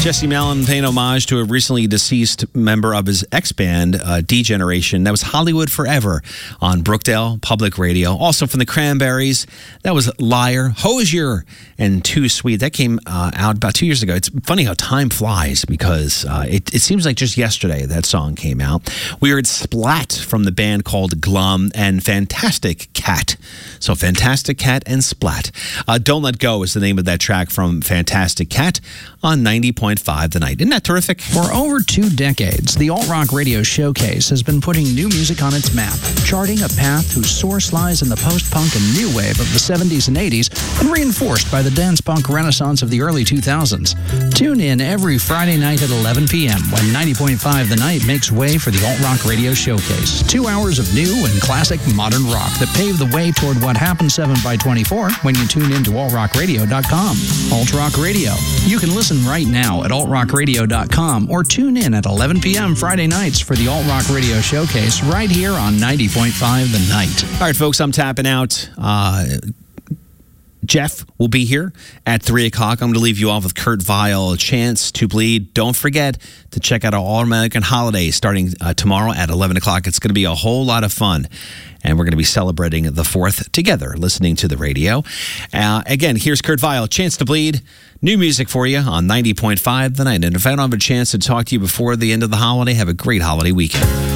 Jesse Malin paying homage to a recently deceased member of his ex-band, D-Generation. That was Hollywood Forever on Brookdale Public Radio. Also from the Cranberries, that was Liar, Hozier, and Too Sweet. That came out about 2 years ago. It's funny how time flies because it seems like just yesterday that song came out. We heard Splat from the band called Glum and Fantastic Cat. So Fantastic Cat and Splat. Don't Let Go is the name of that track from Fantastic Cat on 90.5 The Night. Isn't that terrific? For over 2 decades, the Alt Rock Radio Showcase has been putting new music on its map, charting a path whose source lies in the post-punk and new wave of the 70s and 80s and reinforced by the dance-punk renaissance of the early 2000s. Tune in every Friday night at 11 p.m. when 90.5 The Night makes way for the Alt Rock Radio Showcase. 2 hours of new and classic modern rock that pave the way toward what happens 7x24 when you tune in to altrockradio.com. Alt Rock Radio. You can listen right now at altrockradio.com or tune in at 11 p.m. Friday nights for the Alt Rock Radio Showcase right here on 90.5 The Night. All right, folks, I'm tapping out. Jeff will be here at 3 o'clock. I'm going to leave you off with Kurt Vile, Chance to Bleed. Don't forget to check out our All-American Holiday starting tomorrow at 11 o'clock. It's going to be a whole lot of fun. And we're going to be celebrating the 4th together, listening to the radio. Again, here's Kurt Vile, Chance to Bleed. New music for you on 90.5 The Night. And if I don't have a chance to talk to you before the end of the holiday, have a great holiday weekend.